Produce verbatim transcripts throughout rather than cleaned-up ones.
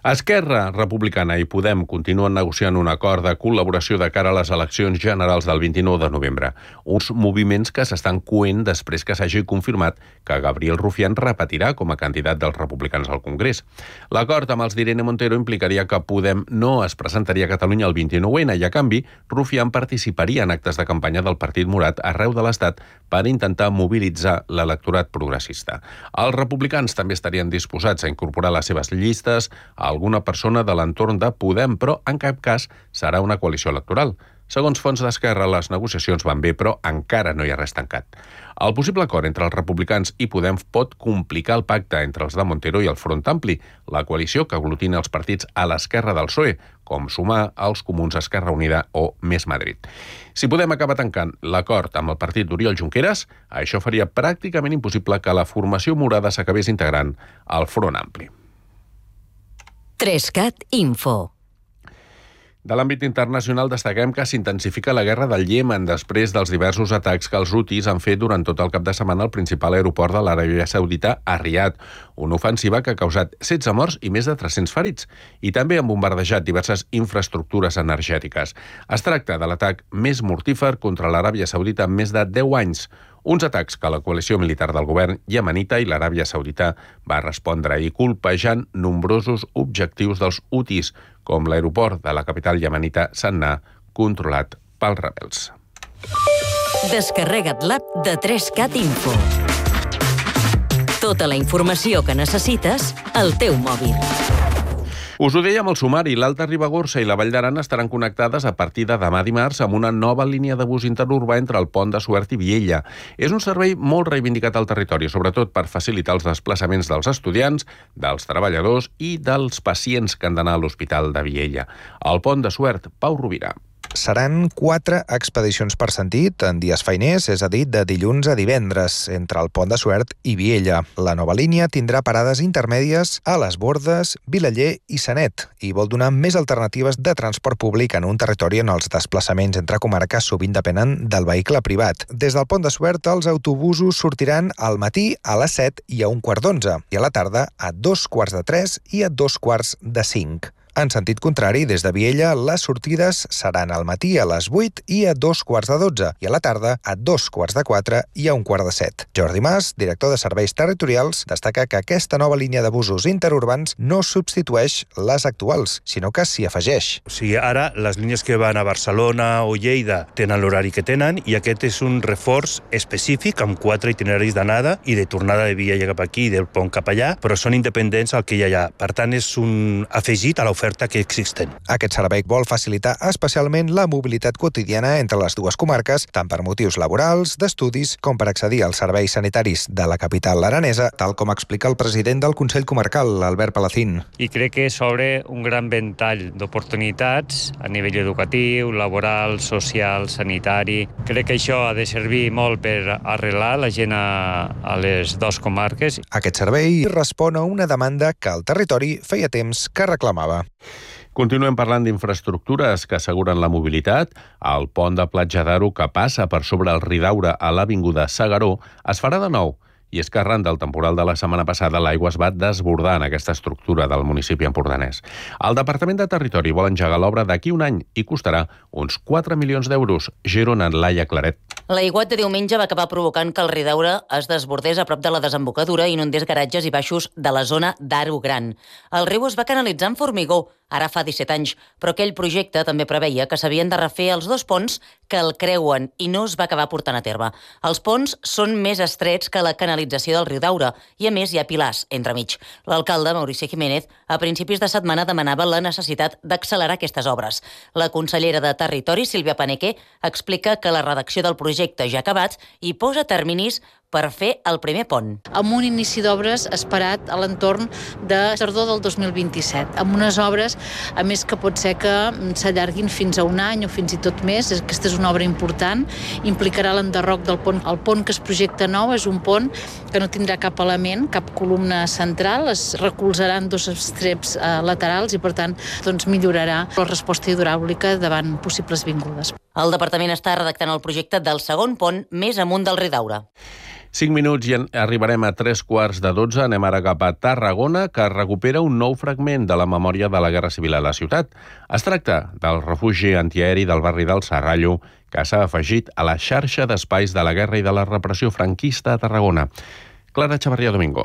Esquerra Republicana i Podem continuen negociant un acord de col·laboració de cara a les eleccions generals del vint-i-nou de novembre. Uns moviments que s'estan coent després que s'hagi confirmat que Gabriel Rufián repetirà com a candidat dels republicans al Congrés. L'acord amb els d'Irene Montero implicaria que Podem no es presentaria a Catalunya el vint-i-nou ene i, a canvi, Rufián participaria en actes de campanya del Partit Morat arreu de l'Estat per intentar mobilitzar l'electorat progressista. Els republicans també estarien disposats a incorporar a les seves llistes a alguna persona de l'entorn de Podem, però en cap cas serà una coalició electoral. Segons fonts d'Esquerra, les negociacions van bé, però encara no hi ha res tancat. El possible acord entre els republicans i Podem pot complicar el pacte entre els de Montero i el Front Ampli, la coalició que aglutina els partits a l'esquerra del P S O E, com Sumar, els Comuns, Esquerra Unida o Més Madrid. Si Podem acaba tancant l'acord amb el partit d'Oriol Junqueras, això faria pràcticament impossible que la formació morada s'acabés integrant al Front Ampli. Trescat Info. De l'àmbit internacional destaquem que s'intensifica la guerra del Iemen després dels diversos atacs que els hutis han fet durant tot el cap de setmana al principal aeroport de l'Aràbia Saudita, a Riad, una ofensiva que ha causat setze morts i més de tres-cents ferits, i també han bombardejat diverses infraestructures energètiques. Es tracta de l'atac més mortífer contra l'Aràbia Saudita en més de deu anys, uns atacs que la coalició militar del govern iemenita i l'Aràbia Saudita va respondre ahir colpejant nombrosos objectius dels hutis, com l'aeroport de la capital iemenita Sanà, controlat pels rebels. Descarrega't l'app de trescat Info. Tota la informació que necessites al teu mòbil. Us ho dèiem, el sumari, l'Alta Ribagorça i la Vall d'Aran estaran connectades a partir de demà dimarts amb una nova línia de bus interurbà entre el Pont de Suert i Viella. És un servei molt reivindicat al territori, sobretot per facilitar els desplaçaments dels estudiants, dels treballadors i dels pacients que han d'anar a l'Hospital de Viella. Al Pont de Suert, Pau Rovira. Seran quatre expedicions per sentit en dies feiners, és a dir, de dilluns a divendres, entre el Pont de Suert i Viella. La nova línia tindrà parades intermèdies a Les Bordes, Vilaller i Sanet i vol donar més alternatives de transport públic en un territori on els desplaçaments entre comarques sovint depenen del vehicle privat. Des del Pont de Suert, els autobusos sortiran al matí a les set i a un quart d'onze i a la tarda a dos quarts de tres i a dos quarts de cinc. En sentit contrari, des de Viella, les sortides seran al matí a les vuit i a dos quarts de dotze i a la tarda a dos quarts de quatre i a un quart de set. Jordi Mas, director de Serveis Territorials, destaca que aquesta nova línia de busos interurbans no substitueix les actuals, sinó que s'hi afegeix. O sigui, ara les línies que van a Barcelona o Lleida tenen l'horari que tenen i aquest és un reforç específic amb quatre itineraris d'anada i de tornada de Viella cap aquí i del pont cap allà, però són independents al que hi ha allà. Per tant, és un afegit a l'oferta que existen. Aquest servei vol facilitar especialment la mobilitat quotidiana entre les dues comarques, tant per motius laborals, d'estudis, com per accedir als serveis sanitaris de la capital aranesa, tal com explica el president del Consell Comarcal, Albert Palacín. I crec que s'obre un gran ventall d'oportunitats a nivell educatiu, laboral, social, sanitari. Crec que això ha de servir molt per arrelar la gent a, a les dues comarques. Aquest servei respon a una demanda que el territori feia temps que reclamava. Continuem parlant d'infraestructures que asseguren la mobilitat. El pont de Platja d'Aro, que passa per sobre el Ridaura a l'Avinguda S'Agaró, es farà de nou. I és que arran del temporal de la setmana passada l'aigua es va desbordar en aquesta estructura del municipi empordanès. El Departament de Territori vol engegar l'obra d'aquí un any i costarà uns quatre milions d'euros. Girona, Laia Claret. L'aiguat de diumenge va acabar provocant que el Ridaura es desbordés a prop de la desembocadura i inundés garatges i baixos de la zona d'Aro Gran. El riu es va canalitzar en formigó, ara fa disset anys, però aquell projecte també preveia que s'havien de refer els dos ponts que el creuen i no es va acabar portant a terme. Els ponts són més estrets que la canalització del Ridaura i, a més, hi ha pilars entremig. L'alcalde, Maurici Jiménez, a principis de setmana demanava la necessitat d'accelerar aquestes obres. La consellera de Territori, Sílvia Paneque, explica que la redacció del projecte ja ha acabat i posa terminis per fer el primer pont. Amb un inici d'obres esperat a l'entorn de tardor del dos mil vint-i-set, amb unes obres, a més, que pot ser que s'allarguin fins a un any o fins i tot més. Aquesta és una obra important, implicarà l'enderroc del pont. El pont que es projecta nou és un pont que no tindrà cap element, cap columna central, es recolzaran dos estreps eh, laterals i, per tant, doncs, millorarà la resposta hidràulica davant possibles vingudes. El departament està redactant el projecte del segon pont més amunt del Ridaura. Cinc minuts i arribarem a tres quarts de dotze. Anem ara cap a Tarragona, que recupera un nou fragment de la memòria de la Guerra Civil a la ciutat. Es tracta del refugi antiaeri del barri del Serrallo, que s'ha afegit a la xarxa d'espais de la guerra i de la repressió franquista a Tarragona. Clara Chavarria Domingo.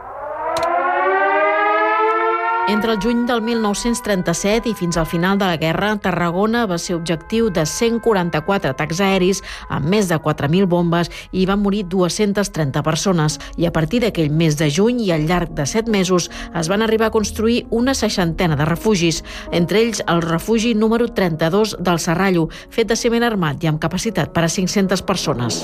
Entre el juny del mil nou-cents trenta-set i fins al final de la guerra, Tarragona va ser objectiu de cent quaranta-quatre atacs aeris amb més de quatre mil bombes i van morir dues-centes trenta persones. I a partir d'aquell mes de juny i al llarg de set mesos es van arribar a construir una seixantena de refugis, entre ells el refugi número trenta-dos del Serrallo, fet de ciment armat i amb capacitat per a cinc-centes persones.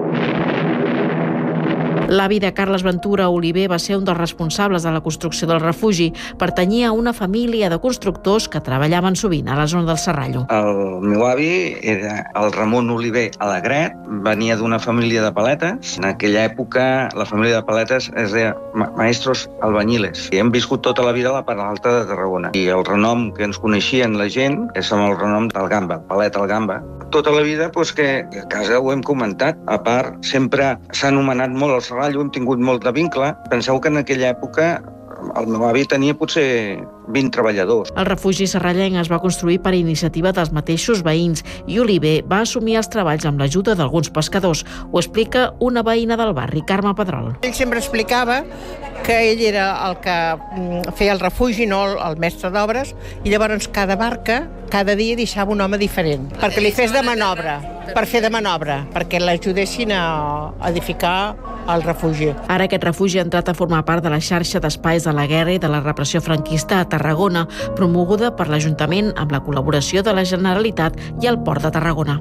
L'avi de Carles Ventura, Oliver, va ser un dels responsables de la construcció del refugi. Pertanyia a una família de constructors que treballaven sovint a la zona del Serrallo. El meu avi era el Ramon Oliver Alegret, venia d'una família de paletes. En aquella època la família de paletes es deia maestros albañiles. I hem viscut tota la vida a la part alta de Tarragona. I el renom que ens coneixien la gent és amb el renom del Gamba, paleta al Gamba. Tota la vida doncs, que a casa ho hem comentat. A part, sempre s'ha anomenat molt el Serrallo, hem tingut molt de vincle. Penseu que en aquella època el meu avi tenia potser vint treballadors. El refugi serrallenc es va construir per iniciativa dels mateixos veïns i Oliver va assumir els treballs amb l'ajuda d'alguns pescadors. Ho explica una veïna del barri, Carme Pedrol. Ell sempre explicava que ell era el que feia el refugi, no el mestre d'obres, i llavors cada barca, cada dia deixava un home diferent, perquè li fes de manobra, per fer de manobra, perquè l'ajudessin a edificar el refugi. Ara aquest refugi ha entrat a formar part de la xarxa d'espais de la guerra i de la repressió franquista a Tarragona, promoguda per l'Ajuntament amb la col·laboració de la Generalitat i el Port de Tarragona.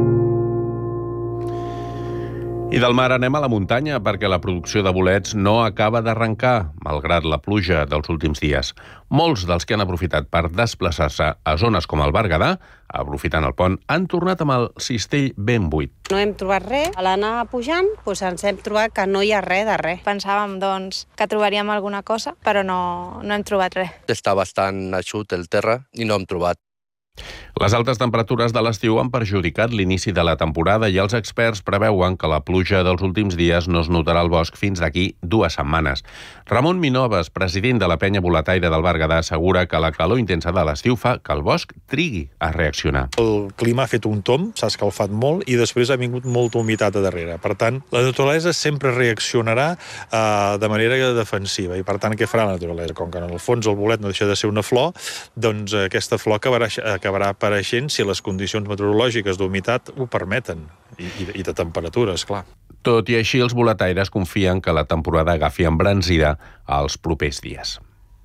I del mar anem a la muntanya, perquè la producció de bolets no acaba d'arrencar, malgrat la pluja dels últims dies. Molts dels que han aprofitat per desplaçar-se a zones com el Berguedà, aprofitant el pont, han tornat amb el cistell ben buit. No hem trobat res. A l'anar pujant doncs ens hem trobat que no hi ha res de res. Pensàvem doncs, que trobaríem alguna cosa, però no, no hem trobat res. Està bastant eixut el terra i no hem trobat. Les altes temperatures de l'estiu han perjudicat l'inici de la temporada i els experts preveuen que la pluja dels últims dies no es notarà al bosc fins d'aquí dues setmanes. Ramon Minoves, president de la penya boletaire del Berguedà, assegura que la calor intensa de l'estiu fa que el bosc trigui a reaccionar. El clima ha fet un tomb, s'ha escalfat molt i després ha vingut molta humitat a darrere. Per tant, la naturalesa sempre reaccionarà eh, de manera defensiva i per tant què farà la naturalesa? Com que en el fons el bolet no deixa de ser una flor, doncs aquesta flor acabarà, acabarà apareixent si les condicions meteorològiques d'humitat ho permeten, i, i de temperatures, clar. Tot i així, els boletaires confien que la temporada agafi embranzida als propers dies.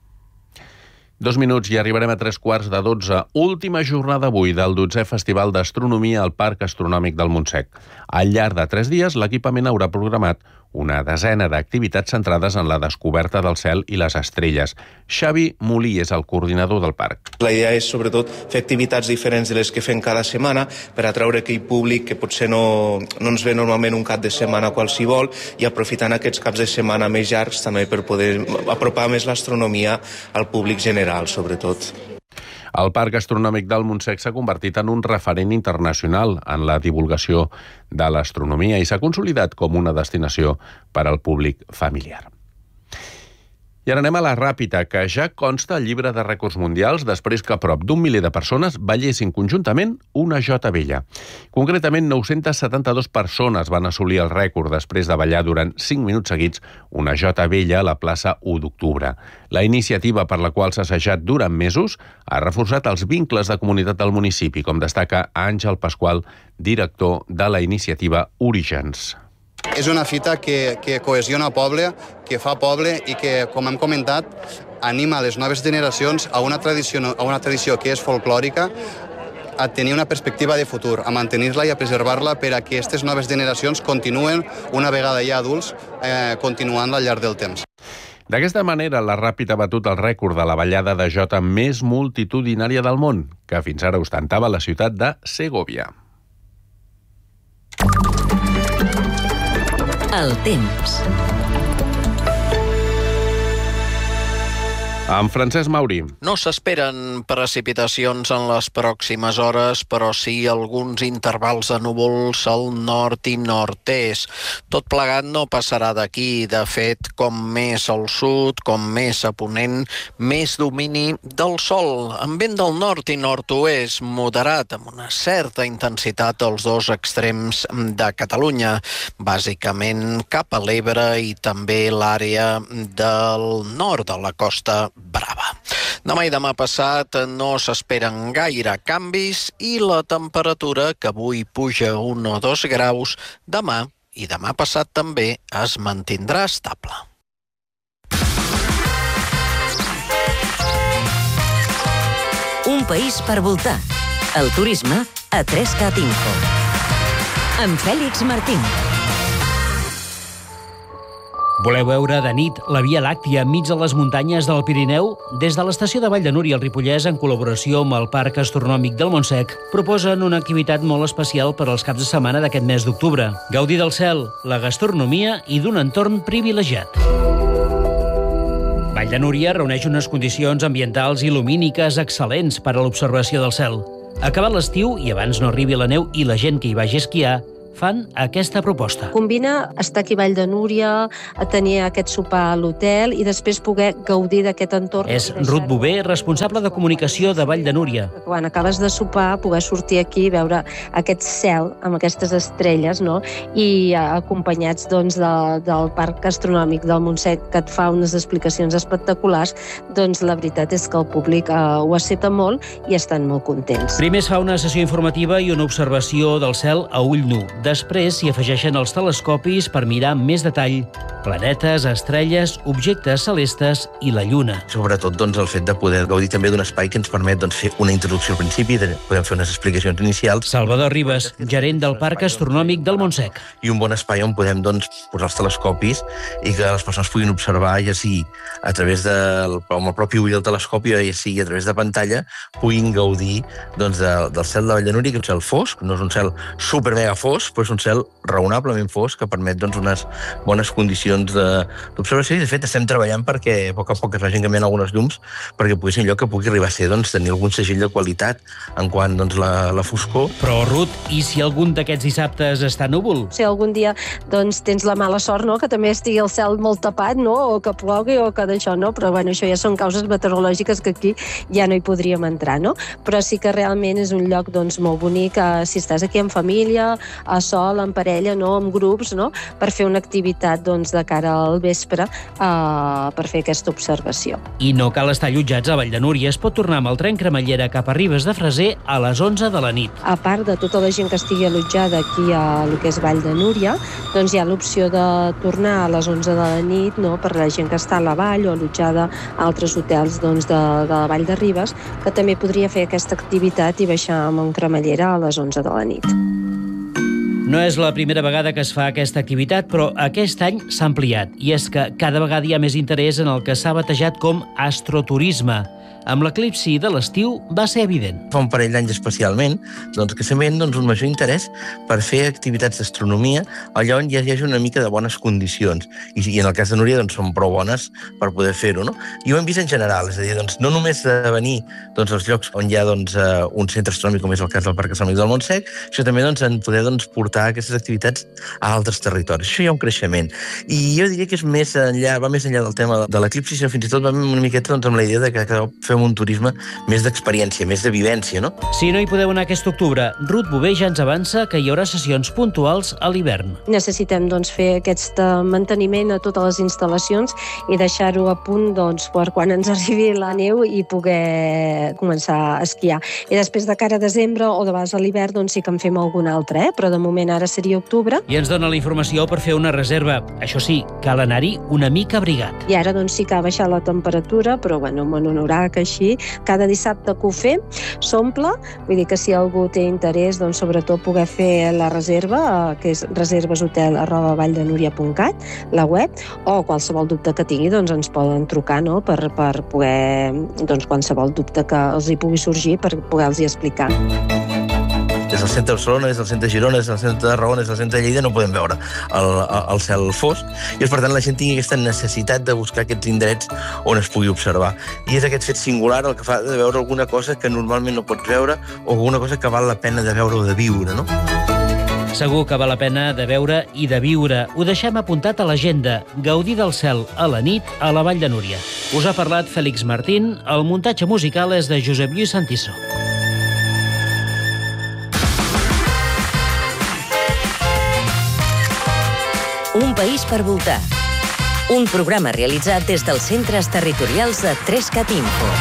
Dos minuts i arribarem a tres quarts de dotze. Última jornada avui del dotzè Festival d'Astronomia al Parc Astronòmic del Montsec. Al llarg de tres dies, l'equipament haurà programat una desena d'activitats centrades en la descoberta del cel i les estrelles. Xavi Molí és el coordinador del parc. La idea és, sobretot, fer activitats diferents de les que fem cada setmana per atraure aquell públic que potser no, no ens ve normalment un cap de setmana qualsevol i aprofitant aquests caps de setmana més llargs també per poder apropar més l'astronomia al públic general, sobretot. El Parc Astronòmic del Montsec s'ha convertit en un referent internacional en la divulgació de l'astronomia i s'ha consolidat com una destinació per al públic familiar. I ara anem a la Ràpita, que ja consta al llibre de rècords mundials després que prop d'un miler de persones ballessin conjuntament una jota vella. Concretament, nou-centes setanta-dues persones van assolir el rècord després de ballar durant cinc minuts seguits una jota vella a la plaça u d'octubre. La iniciativa, per la qual s'ha assajat durant mesos, ha reforçat els vincles de comunitat del municipi, com destaca Àngel Pasqual, director de la iniciativa Orígens. És una fita que, que cohesiona poble, que fa poble i que, com hem comentat, anima les noves generacions a una tradició, a una tradició que és folclòrica, a tenir una perspectiva de futur, a mantenir-la i a preservar-la per a que aquestes noves generacions continuen, una vegada ja adults, eh, continuant-la al llarg del temps. D'aquesta manera, la Ràpita ha batut el rècord de la ballada de jota més multitudinària del món, que fins ara ostentava la ciutat de Segòvia. El temps. Amb Francesc Mauri. No s'esperen precipitacions en les pròximes hores, però sí alguns intervals de núvols al nord i nord-est. Tot plegat no passarà d'aquí. De fet, com més al sud, com més a ponent, més domini del sol. Amb vent del nord i nord-oest, moderat, amb una certa intensitat als dos extrems de Catalunya, bàsicament cap a l'Ebre i també l'àrea del nord de la Costa Brava. Demà i demà passat no s'esperen gaire canvis i la temperatura, que avui puja un o dos graus, demà i demà passat també es mantindrà estable. Un país per voltar. El turisme a tres cat info. Amb Fèlix Martín. Voleu veure de nit la Via Làctia enmig de les muntanyes del Pirineu? Des de l'estació de Vall de Núria al Ripollès, en col·laboració amb el Parc Astronòmic del Montsec, proposen una activitat molt especial per als caps de setmana d'aquest mes d'octubre. Gaudir del cel, la gastronomia i d'un entorn privilegiat. Vall de Núria reuneix unes condicions ambientals i lumíniques excel·lents per a l'observació del cel. Acabat l'estiu, i abans no arribi la neu i la gent que hi vagi a esquiar, fan aquesta proposta. Combina estar aquí a Vall de Núria, a tenir aquest sopar a l'hotel i després poder gaudir d'aquest entorn. És Ruth Bové, responsable de comunicació de Vall de Núria. Quan acabes de sopar, poder sortir aquí i veure aquest cel amb aquestes estrelles, no? I acompanyats doncs, de, del Parc Astronòmic del Montsec, que et fa unes explicacions espectaculars, doncs la veritat és que el públic eh, ho accepta molt i estan molt contents. Primer es fa una sessió informativa i una observació del cel a ull nu. Després s'hi afegeixen els telescopis per mirar amb més detall planetes, estrelles, objectes celestes i la Lluna. Sobretot doncs, el fet de poder gaudir també d'un espai que ens permet doncs, fer una introducció al principi, podem fer unes explicacions inicials. Salvador Ribas, gerent del Parc Astronòmic del Montsec. I un bon espai on podem doncs, posar els telescopis i que les persones puguin observar, ja sigui a través del amb el propi ull del telescopi, ja sigui a través de pantalla, puguin gaudir doncs, de, del cel de Vall de Núria, que és un cel fosc, no és un cel super mega fosc, però és un cel raonablement fosc que permet doncs, unes bones condicions d'observació i, de fet, estem treballant perquè a poc a poc es vagin canviant algunes llums perquè pugui ser un lloc que pugui arribar a ser doncs, tenir algun segell de qualitat en quant doncs, la, la foscor. Però, Ruth, i si algun d'aquests dissabtes està núvol? Si algun dia doncs, tens la mala sort, no?, que també estigui el cel molt tapat, no?, o que plogui o que d'això, no? Però bueno, això ja són causes meteorològiques que aquí ja no hi podríem entrar, no? Però sí que realment és un lloc doncs, molt bonic, eh, si estàs aquí en família, a sol, en parella, no?, amb grups, no?, per fer una activitat doncs, de cara al vespre eh, per fer aquesta observació. I no cal estar allotjats a Vall de Núria. Es pot tornar amb el tren cremallera cap a Ribes de Freser a les onze de la nit. A part de tota la gent que estigui allotjada aquí a lo que és Vall de Núria, doncs hi ha l'opció de tornar a les onze de la nit, no?, per la gent que està a la vall o allotjada a altres hotels doncs, de, de la Vall de Ribes, que també podria fer aquesta activitat i baixar amb un cremallera a les onze de la nit. No és la primera vegada que es fa aquesta activitat, però aquest any s'ha ampliat. I és que cada vegada hi ha més interès en el que s'ha batejat com astroturisme. Amb l'eclipsi de l'estiu va ser evident. Fa un parell d'anys especialment, doncs, que se'n doncs, un major interès per fer activitats d'astronomia allà on hi hagi una mica de bones condicions. I, i en el cas de Núria doncs, són prou bones per poder fer-ho. No? I ho hem vist en general, és a dir, doncs, no només de venir doncs, als llocs on hi ha doncs, un centre astronòmic, com és el cas del Parc Astronòmic del Montsec, això també doncs, en poder doncs, portar aquestes activitats a altres territoris. Això hi ha un creixement. I jo diria que és més enllà, va més enllà del tema de l'eclipsi, sinó fins i tot va una miqueta doncs, amb la idea de que fem un turisme més d'experiència, més de vivència, no? Si no hi podeu anar aquest octubre, Ruth Bové ja ens avança que hi haurà sessions puntuals a l'hivern. Necessitem doncs, fer aquest manteniment a totes les instal·lacions i deixar-ho a punt doncs, per quan ens arribi la neu i poder començar a esquiar. I després de cara a desembre o de base a l'hivern doncs sí que en fem algun altre, eh? Però de moment ara seria octubre. I ens dona la informació per fer una reserva. Això sí, cal anar-hi una mica abrigat. I ara doncs sí que ha baixat la temperatura, però bueno, amb un honorari així, cada dissabte que ho fem s'omple, vull dir que si algú té interès, doncs sobretot poder fer la reserva, que és reserveshotel arroba valldenuria punt cat, la web, o qualsevol dubte que tingui, doncs ens poden trucar, no?, per, per poder, doncs qualsevol dubte que els hi pugui sorgir per poder-los explicar. des del centre de Barcelona, des del centre de Girona, des del centre de Tarragona, des del centre de Lleida, no podem veure el, el cel fosc, i per tant la gent tingui aquesta necessitat de buscar aquests indrets on es pugui observar. I és aquest fet singular el que fa de veure alguna cosa que normalment no pots veure o alguna cosa que val la pena de veure o de viure, no? Segur que val la pena de veure i de viure. Ho deixem apuntat a l'agenda. Gaudir del cel a la nit a la Vall de Núria. Us ha parlat Fèlix Martín. El muntatge musical és de Josep Lluís Santiso. Un país per voltar. Un programa realitzat des dels centres territorials de tres-cat Info.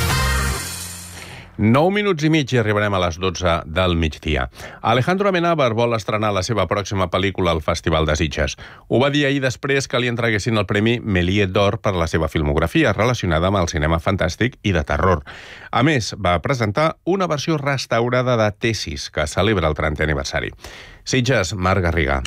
Nou minuts i mig i arribarem a les dotze del migdia. Alejandro Amenábar vol estrenar la seva pròxima pel·lícula al Festival de Sitges. Ho va dir ahir després que li entreguessin el Premi Méliès d'Or per la seva filmografia relacionada amb el cinema fantàstic i de terror. A més, va presentar una versió restaurada de Tesis, que celebra el trentè aniversari. Sitges, Marc Garriga.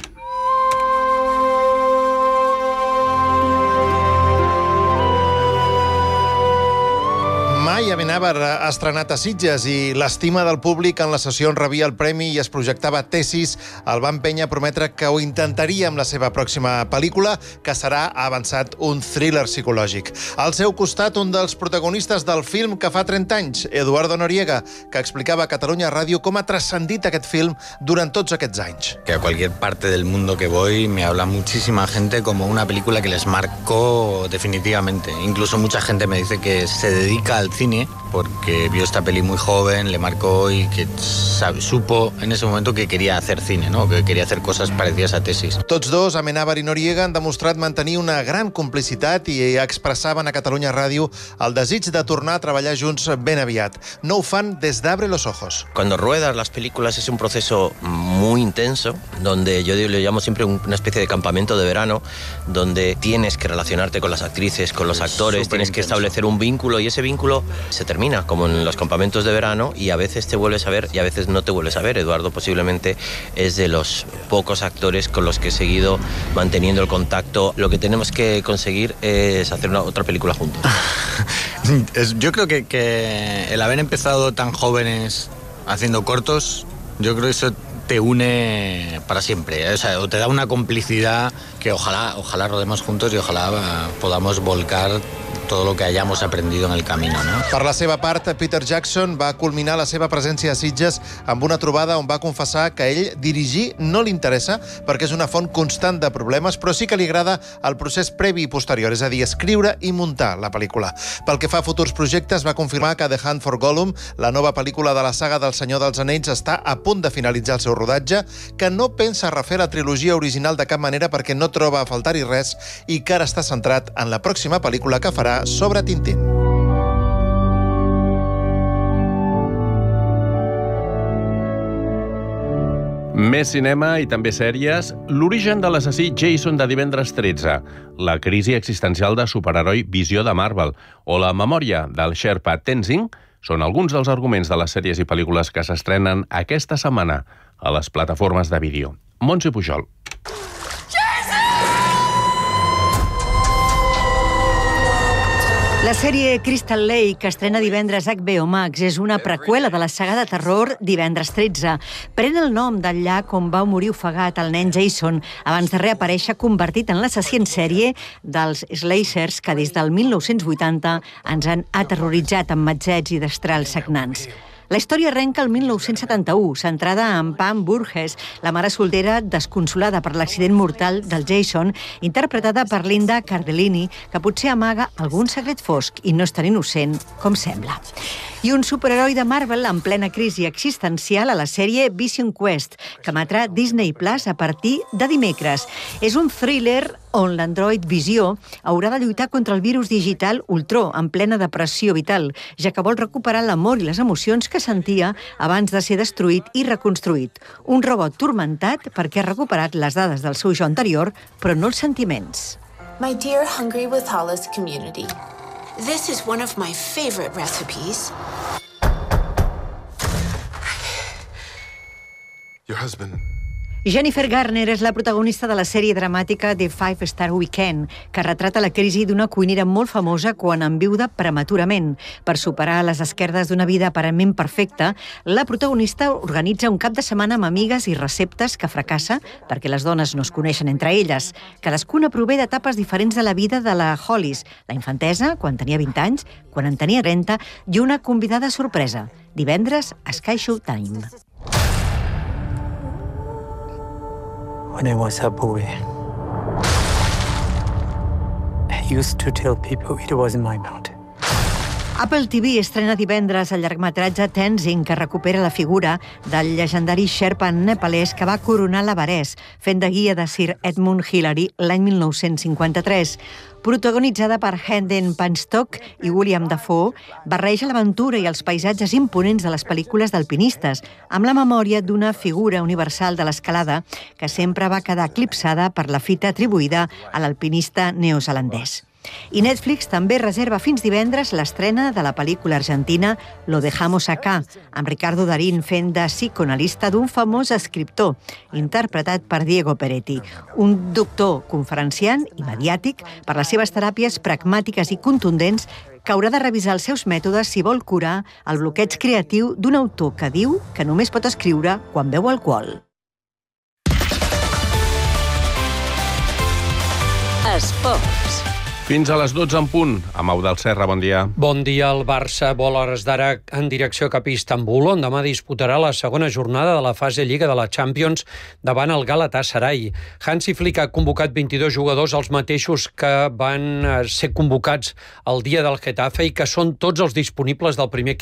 Mai Amenábar ha estrenat a Sitges i l'estima del públic en la sessió on rebia el premi i es projectava Tesis el va empènyer a prometre que ho intentaria amb la seva pròxima pel·lícula, que serà, ha avançat, un thriller psicològic. Al seu costat, un dels protagonistes del film que fa trenta anys, Eduardo Noriega, que explicava a Catalunya Ràdio com ha transcendit aquest film durant tots aquests anys. Que a cualquier parte del mundo que voy me habla muchísima gente como una película que les marcó definitivamente. Incluso mucha gente me dice que se dedica al cine porque vio esta peli muy joven, le marcó y que sabe, supo en ese momento que quería hacer cine, ¿no? Que quería hacer cosas parecidas a Tesis. Tots dos, Amenábar i Noriega, han demostrat mantenir una gran complicitat i expressaven a Catalunya Ràdio el desig de tornar a treballar junts ben aviat. No ho fan des d'Abre los ojos. Cuando ruedas las películas es un proceso muy intenso, donde yo le llamo siempre una especie de campamento de verano, donde tienes que relacionarte con las actrices, con los actores, tienes que establecer un vínculo y ese vínculo se termina, como en los campamentos de verano, y a veces te vuelves a ver y a veces no te vuelves a ver. Eduardo posiblemente es de los pocos actores con los que he seguido manteniendo el contacto. Lo que tenemos que conseguir es hacer una, otra película juntos. Yo creo que, que el haber empezado tan jóvenes haciendo cortos, yo creo que eso te une para siempre, ¿eh? O sea, o te da una complicidad que ojalá, ojalá rodemos juntos y ojalá uh, podamos volcar todo lo que hayamos aprendido en el camino, ¿no? Per la seva part, Peter Jackson va culminar la seva presència a Sitges amb una trobada on va confessar que ell dirigir no li interessa perquè és una font constant de problemes, però sí que li agrada el procés previ i posterior, és a dir, escriure i muntar la pel·lícula. Pel que fa a futurs projectes, va confirmar que The Hunt for Gollum, la nova pel·lícula de la saga del Senyor dels Anells, està a punt de finalitzar el seu rodatge, que no pensa refer la trilogia original de cap manera perquè no troba a faltar-hi res i que ara està centrat en la pròxima pel·lícula que farà sobre Tintín. Més cinema i també sèries. L'origen de l'assassí Jason de divendres tretze, la crisi existencial de superheroi Visió de Marvel o la memòria del Sherpa Tenzing són alguns dels arguments de les sèries i pel·lícules que s'estrenen aquesta setmana a les plataformes de vídeo. Montse Pujol. La sèrie Crystal Lake, que estrena divendres a H B O Max, és una preqüela de la saga de terror Divendres tretze. Pren el nom del llac on va morir ofegat el nen Jason abans de reaparèixer convertit en l'assassí en sèrie dels slashers que des del mil nou-cents vuitanta ens han aterroritzat amb matzets i destrals sagnants. La història arrenca el mil nou-cents setanta-u, centrada en Pam Burgess, la mare soltera desconsolada per l'accident mortal del Jason, interpretada per Linda Cardellini, que potser amaga algun secret fosc i no és tan innocent com sembla. I un superheroi de Marvel en plena crisi existencial a la sèrie Vision Quest, que emetrà Disney Plus a partir de dimecres. És un thriller on l'android Visió haurà de lluitar contra el virus digital Ultron en plena depressió vital, ja que vol recuperar l'amor i les emocions que sentia abans de ser destruït i reconstruït. Un robot turmentat perquè ha recuperat les dades del seu jo anterior, però no els sentiments. My dear Hungry with Hollis community, this is one of my favorite recipes. Your husband Jennifer Garner és la protagonista de la sèrie dramàtica The Five Star Weekend, que retrata la crisi d'una cuinera molt famosa quan enviuda prematurament. Per superar les esquerdes d'una vida aparentment perfecta, la protagonista organitza un cap de setmana amb amigues i receptes que fracassa perquè les dones no es coneixen entre elles. Cadascuna prové d'etapes diferents de la vida de la Hollis, la infantesa, quan tenia vint anys, quan en tenia trenta, i una convidada sorpresa. Divendres a Sky Showtime. When I was a boy, I used to tell people it wasn't my mountain. Apple T V estrena divendres el llargmetratge Tenzing, que recupera la figura del llegendari Sherpa nepalès que va coronar l'Everest, fent de guia de Sir Edmund Hillary l'any mil nou-cents cinquanta-tres. Protagonitzada per Hayden Panstock i William Dafoe, barreja l'aventura i els paisatges imponents de les pel·lícules d'alpinistes, amb la memòria d'una figura universal de l'escalada que sempre va quedar eclipsada per la fita atribuïda a l'alpinista neozelandès. I Netflix també reserva fins divendres l'estrena de la pel·lícula argentina Lo dejamos acá, amb Ricardo Darín fent de psicoanalista d'un famós escriptor, interpretat per Diego Peretti, un doctor conferenciant i mediàtic per les seves teràpies pragmàtiques i contundents que haurà de revisar els seus mètodes si vol curar el bloqueig creatiu d'un autor que diu que només pot escriure quan beu alcohol. Esports. Fins a les dotze en punt. Amau del Serra, bon dia. Bon dia. El Barça vol a hores d'ara en direcció cap a Istanbul, on demà disputarà la segona jornada de la fase Lliga de la Champions davant el Galatasaray. Hansi Flick ha convocat vint-i-dos jugadors, els mateixos que van ser convocats el dia del Getafe i que són tots els disponibles del primer equip